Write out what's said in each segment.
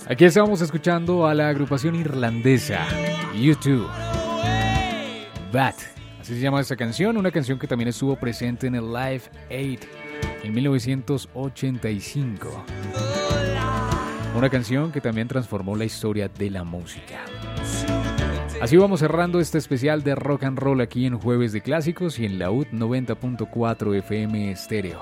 Aquí estamos escuchando a la agrupación irlandesa U2. Bad, así se llama esta canción, una canción que también estuvo presente en el Live Aid en 1985. Una canción que también transformó la historia de la música. Así vamos cerrando este especial de rock and roll aquí en Jueves de Clásicos y en la UD 90.4 FM Estéreo.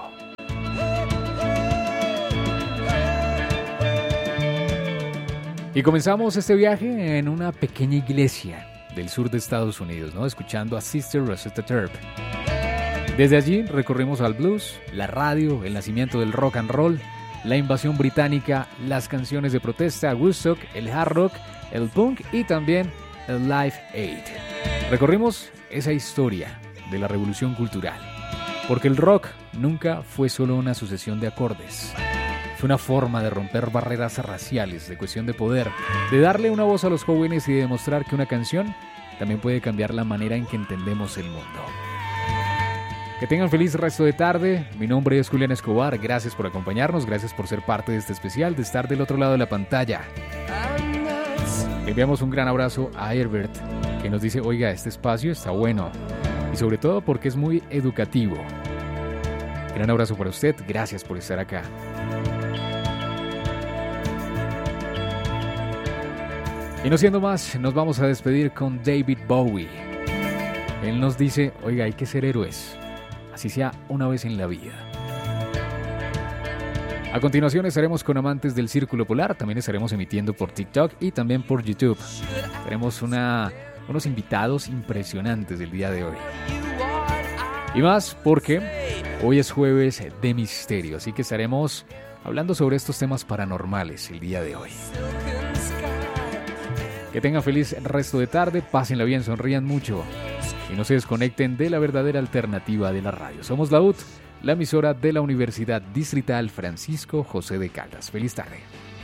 Y comenzamos este viaje en una pequeña iglesia del sur de Estados Unidos, ¿no? Escuchando a Sister Rosetta Tharpe. Desde allí recorrimos al blues, la radio, el nacimiento del rock and roll, la invasión británica, las canciones de protesta, Woodstock, el hard rock, el punk y también el Live Aid. Recorrimos esa historia de la revolución cultural, porque el rock nunca fue solo una sucesión de acordes. Fue una forma de romper barreras raciales, de cuestión de poder, de darle una voz a los jóvenes y de demostrar que una canción también puede cambiar la manera en que entendemos el mundo. Que tengan feliz resto de tarde. Mi nombre es Julián Escobar. Gracias por acompañarnos, gracias por ser parte de este especial, de estar del otro lado de la pantalla. Le enviamos un gran abrazo a Herbert, que nos dice, oiga, este espacio está bueno. Y sobre todo porque es muy educativo. Gran abrazo para usted, gracias por estar acá. Y no siendo más, nos vamos a despedir con David Bowie. Él nos dice, oiga, hay que ser héroes, así sea una vez en la vida. A continuación estaremos con Amantes del Círculo Polar, también estaremos emitiendo por TikTok y también por YouTube. Tenemos unos invitados impresionantes el día de hoy. Y más porque hoy es jueves de misterio, así que estaremos hablando sobre estos temas paranormales el día de hoy. Que tengan feliz resto de tarde, pásenla bien, sonrían mucho y no se desconecten de la verdadera alternativa de la radio. Somos la UD, la emisora de la Universidad Distrital Francisco José de Caldas. Feliz tarde.